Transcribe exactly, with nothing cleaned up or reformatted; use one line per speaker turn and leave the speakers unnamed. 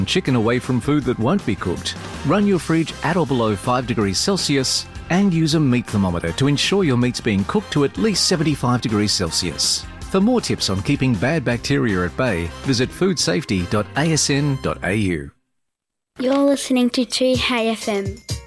chicken away from food that won't be cooked. Run your fridge at or below five degrees Celsius and use a meat thermometer to ensure your meat's being cooked to at least seventy-five degrees Celsius. For more tips on keeping bad bacteria at bay, visit food safety dot a s n dot a u.
You're listening to two Hey F M.